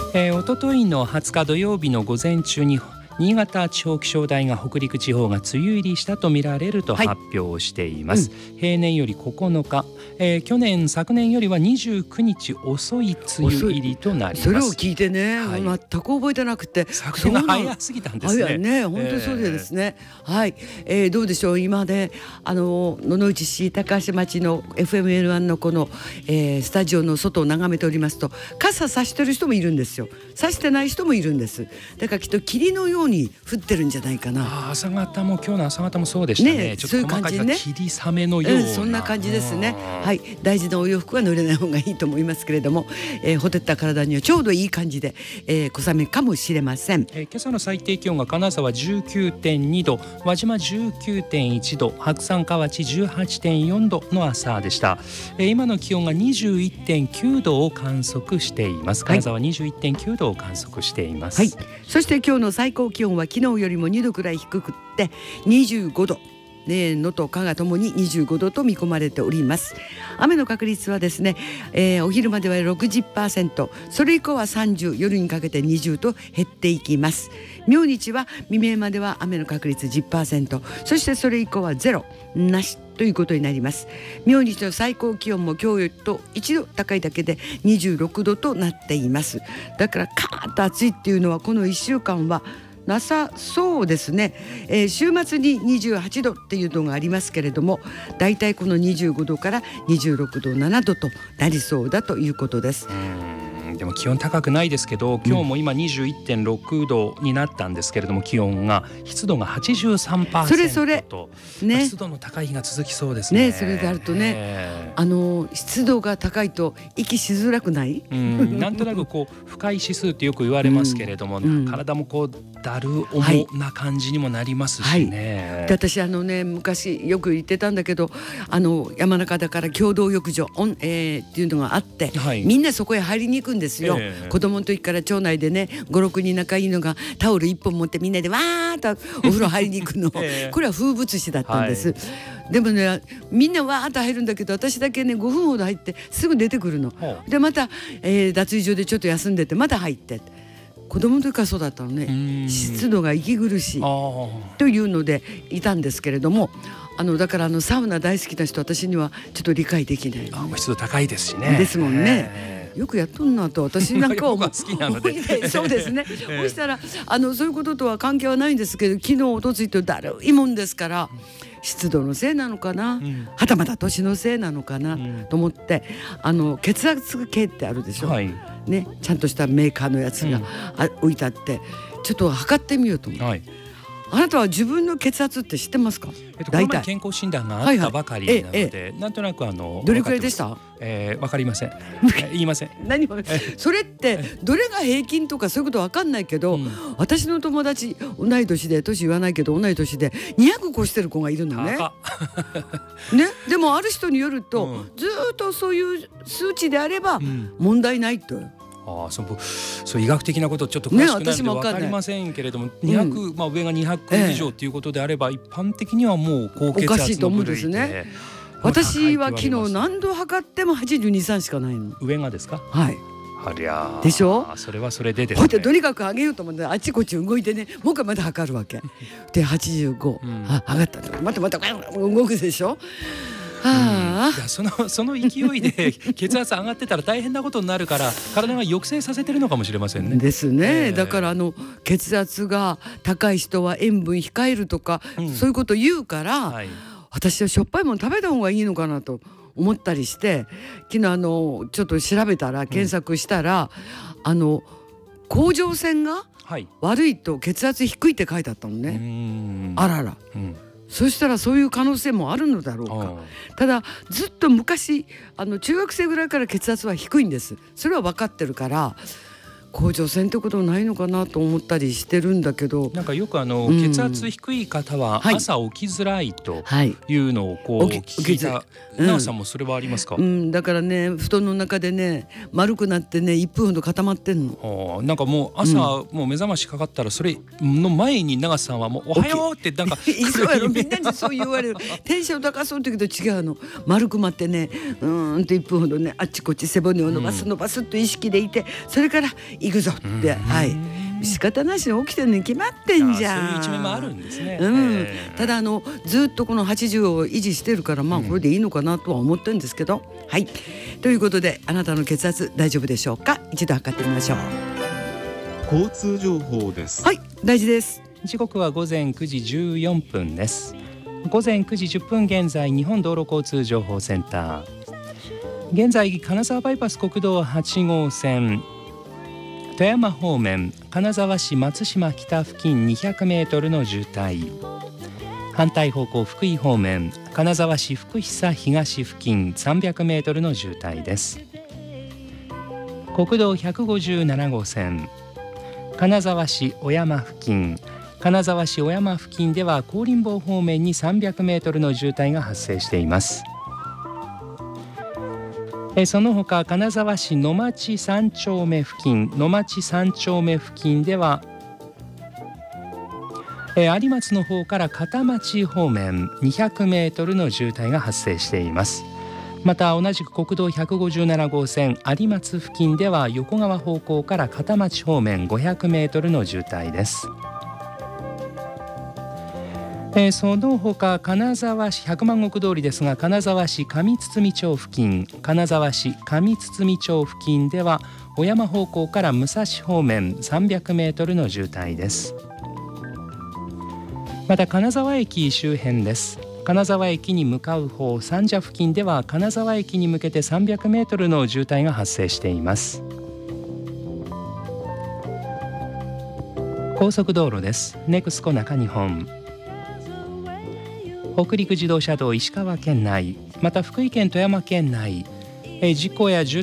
おとといの20日土曜日の午前中に新潟地方気象台が北陸地方が梅雨入りしたとみられると発表しています、平年より9日、昨年よりは29日遅い梅雨入りとなります。 それを聞いてね、全く覚えてなくて、 昨年が早すぎたんですね。 早いね、本当にそうですね、はい、どうでしょう。今ね、野々市市高橋町の FMN1 のこの、スタジオの外を眺めておりますと、傘差してる人もいるんですよ。差してない人もいるんです。だからきっと霧のように降ってるんじゃないかな。 朝方も今日の朝方もそうでしたね。ちょっと細かい霧雨のような、 そんな感じですね。はい、大事なお洋服は濡れない方がいいと思いますけれども、ほてった体にはちょうどいい感じで、小雨かもしれません。 今朝の最低気温が金沢 19.2 度、輪島 19.1 度、白山河内 18.4 度の朝でした。今の気温が 21.9 度を観測しています。金沢 21.9 度を観測しています、はい。 そして今日の最高気温は昨日よりも2度くらい低くって25度、能登加賀ともに25度と見込まれております。雨の確率はですね、お昼までは 60%、 それ以降は30、夜にかけて20と減っていきます。明日は未明までは雨の確率 10%、 そしてそれ以降はゼロなしということになります。明日の最高気温も今日よりと1度高いだけで26度となっています。だからカーッと暑いっていうのはこの1週間はなさそうですね。週末に28度っていうのがありますけれども、だいたいこの25度から26度7度となりそうだということです。 でも気温高くないですけど、今日も今 21.6 度になったんですけれども、気温が湿度が 83% それそれね、湿度の高い日が続きそうですね。 それであるとね、湿度が高いと息しづらくない？ なんとなくこう不快指数ってよく言われますけれども、体もこうだる重な感じにもなりますしね、 で私昔よく言ってたんだけど、山中だから共同浴場、っていうのがあって、みんなそこへ入りに行くんですよ、子供の時から町内でね 5,6 人仲いいのがタオル1本持ってみんなでわーっとお風呂入りに行くの、これは風物詩だったんです、でもねみんなわーっと入るんだけど、私だけね5分ほど入ってすぐ出てくるので、また、脱衣所でちょっと休んでてまた入って、子供の時からそうだったのね。湿度が息苦しいというのでいたんですけれども、だからサウナ大好きな人、私にはちょっと理解できない。 湿度高いですしね。 ですもんね。よくやっとんなと私なんかは好きなのでそうですね。そしたらそういうこととは関係はないんですけど、昨日おとついとだるいもんですから、湿度のせいなのかな、はたまた年のせいなのかな、と思って、血圧計ってあるでしょ、ね、ちゃんとしたメーカーのやつが、置いてあって、ちょっと測ってみようと思って、あなたは自分の血圧って知ってますか？ 大体健康診断があったばかりなので、なんとなくどれくらいでした？ わかりません。言いません。 何もそれってどれが平均とかそういうことわかんないけど、私の友達同い年で、年言わないけど同い年で200越してる子がいるのね。ね、でもある人によると、ずっとそういう数値であれば問題ないと。 そう医学的なことちょっと詳しくないので分かりませんけれども、200、上が200以上ということであれば、一般的にはもう高血圧の部類でおかしいと思うんですね。私は昨日何度測っても82、3しかないの。 上がですか？ はい。 ありゃでしょ。 それはそれでですね。 とにかく上げようと思ってあっちこっち動いてね、もう一回また測るわけで85、上がったとまた動くでしょ。 その勢いで血圧上がってたら大変なことになるから、体が抑制させてるのかもしれませんね。 ですね。だから血圧が高い人は塩分控えるとか、そういうこと言うから、私はしょっぱいもの食べた方がいいのかなと思ったりして、昨日ちょっと調べたら、検索したら、甲状腺が悪いと血圧低いって書いてあったのね。あらら。そしたらそういう可能性もあるのだろうか。ただずっと昔中学生ぐらいから血圧は低いんです。それは分かってるから、甲状腺ってことないのかなと思ったりしてるんだけど、 なんかよく血圧低い方は朝起きづらいというのを聞いた。奈緒さんもそれはありますか？ だからね、布団の中でね丸くなってね1分ほど固まってんの。 なんかもう朝、もう目覚ましかかったらそれの前に奈緒さんはもうおはようってなんかみんなにそう言われる。テンション高そうって言うけど違うの。丸くまってね、1分ほどねあっちこっち背骨を伸ばすと意識でいて、それから行くぞって、はい、仕方なしに起きてるに決まってんじゃん。 そういう一面もあるんですね。 ただずっとこの80を維持してるから、これでいいのかなとは思ってるんですけど、はい。ということで、あなたの血圧大丈夫でしょうか。一度測ってみましょう。 交通情報です。 はい、大事です。 時刻は午前9時14分です。午前9時10分現在、日本道路交通情報センター。現在、金沢バイパス国道8号線富山方面金沢市松島北付近200メートルの渋滞。反対方向福井方面金沢市福久東付近300メートルの渋滞です。国道157号線金沢市小山付近金沢市小山付近では高林坊方面に300メートルの渋滞が発生しています。その他金沢市野町3丁目付近野町3丁目付近では有松の方から片町方面200メートルの渋滞が発生しています。また同じく国道157号線有松付近では横川方向から片町方面500メートルの渋滞です。その他金沢市百万石通りですが、金沢市上堤町付近金沢市上堤町付近では小山方向から武蔵方面300メートルの渋滞です。また金沢駅周辺です。金沢駅に向かう方三社付近では金沢駅に向けて300メートルの渋滞が発生しています。高速道路です。ネクスコ中日本北陸自動車道石川県内また福井県富山県内事故や渋